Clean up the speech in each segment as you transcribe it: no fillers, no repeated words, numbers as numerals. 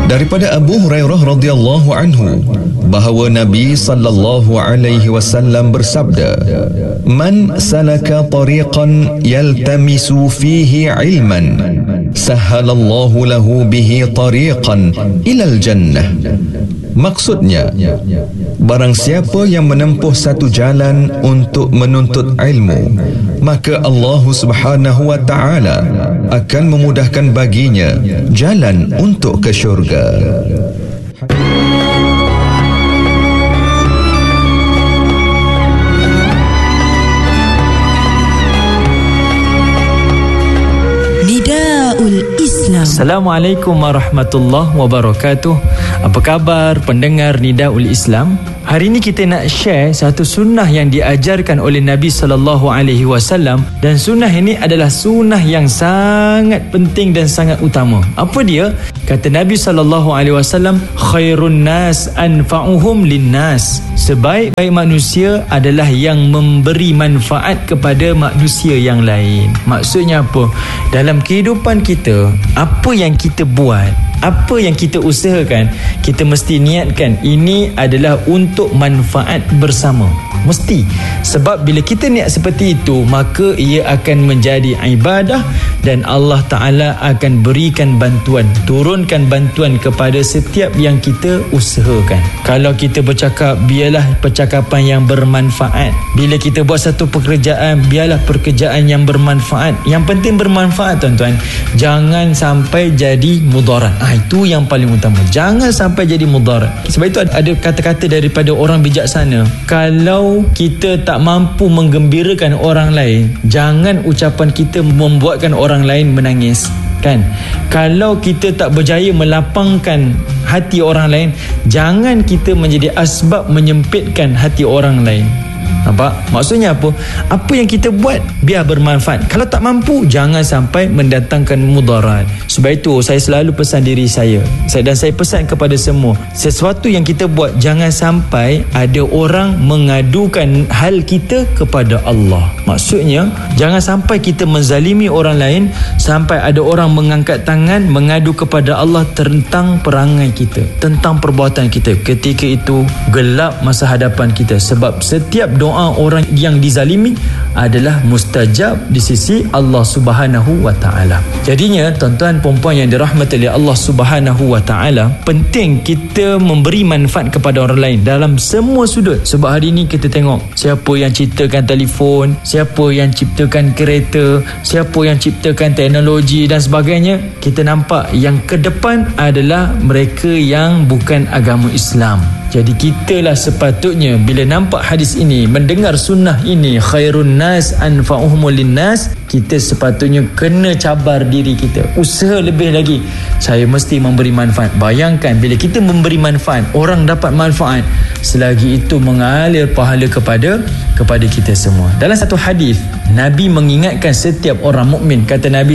Daripada Abu Hurairah radhiyallahu anhu bahawa Nabi sallallahu alaihi wasallam bersabda, "Man salaka tariqan yaltamisu fihi ilman, sahhalallahu lahu bihi tariqan ilal jannah." Maksudnya, barang siapa yang menempuh satu jalan untuk menuntut ilmu, maka Allah Subhanahu wa taala akan memudahkan baginya jalan untuk ke syurga. Assalamualaikum warahmatullahi wabarakatuh. Apa khabar pendengar Nidaul Islam? Hari ini kita nak share satu sunnah yang diajarkan oleh Nabi SAW, dan sunnah ini adalah sunnah yang sangat penting dan sangat utama. Apa dia? Kata Nabi SAW, khairun nas anfa'uhum linnas. Sebaik-baik manusia adalah yang memberi manfaat kepada manusia yang lain. Maksudnya apa? Dalam kehidupan kita, apa yang kita buat, apa yang kita usahakan, kita mesti niatkan ini adalah untuk manfaat bersama. Mesti. Sebab bila kita niat seperti itu, maka ia akan menjadi ibadah dan Allah Ta'ala akan berikan bantuan, turunkan bantuan kepada setiap yang kita usahakan. Kalau kita bercakap, biarlah percakapan yang bermanfaat. Bila kita buat satu pekerjaan, biarlah pekerjaan yang bermanfaat. Yang penting bermanfaat, tuan-tuan. Jangan sampai jadi mudarat. Itu yang paling utama. Jangan sampai jadi mudarat. Sebab itu ada kata-kata daripada orang bijaksana. Kalau kita tak mampu menggembirakan orang lain, jangan ucapan kita membuatkan orang lain menangis. Kan? Kalau kita tak berjaya melapangkan hati orang lain, jangan kita menjadi asbab menyempitkan hati orang lain. Nampak? Maksudnya apa? Apa yang kita buat biar bermanfaat. Kalau tak mampu, jangan sampai mendatangkan mudarat. Sebab itu saya selalu pesan diri saya, dan saya pesan kepada semua, sesuatu yang kita buat jangan sampai ada orang mengadukan hal kita kepada Allah. Maksudnya jangan sampai kita menzalimi orang lain, sampai ada orang mengangkat tangan mengadu kepada Allah tentang perangai kita, tentang perbuatan kita. Ketika itu gelap masa hadapan kita. Sebab setiap doa orang yang dizalimi adalah mustajab di sisi Allah Subhanahu wa taala. Jadinya tuan-tuan puan-puan yang dirahmati oleh Allah Subhanahu wa taala, penting kita memberi manfaat kepada orang lain dalam semua sudut. Sebab hari ini kita tengok siapa yang ciptakan telefon, siapa yang ciptakan kereta, siapa yang ciptakan teknologi dan sebagainya. Kita nampak yang ke depan adalah mereka yang bukan agama Islam. Jadi kitalah sepatutnya bila nampak hadis ini, mendengar sunnah ini, khairun nas anfa'uhum linnas, kita sepatutnya kena cabar diri kita, usaha lebih lagi. Saya mesti memberi manfaat. Bayangkan bila kita memberi manfaat, orang dapat manfaat, selagi itu mengalir pahala kepada kita semua. Dalam satu hadis, Nabi mengingatkan setiap orang mukmin. Kata Nabi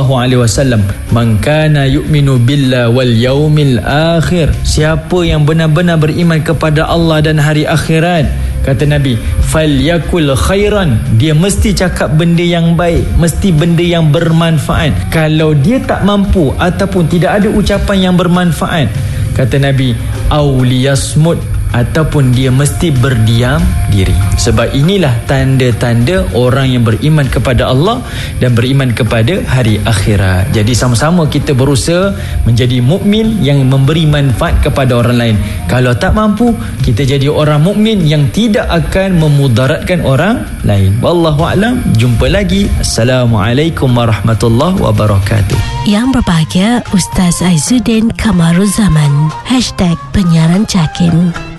SAW, man kana yu'minu billah wal yaumil akhir, siapa yang benar-benar beriman kepada Allah dan hari akhirat, kata Nabi, falyakul khairan, dia mesti cakap benda yang baik, mesti benda yang bermanfaat. Kalau dia tak mampu ataupun tidak ada ucapan yang bermanfaat, kata Nabi, auliyasmut, ataupun dia mesti berdiam diri. Sebab inilah tanda-tanda orang yang beriman kepada Allah dan beriman kepada hari akhirat. Jadi sama-sama kita berusaha menjadi mukmin yang memberi manfaat kepada orang lain. Kalau tak mampu, kita jadi orang mukmin yang tidak akan memudaratkan orang lain. Wallahu a'lam. Jumpa lagi. Assalamualaikum warahmatullahi wabarakatuh. Yang berbahagia Ustaz Aizuddin Kamaruzzaman #penyiaran Jakim.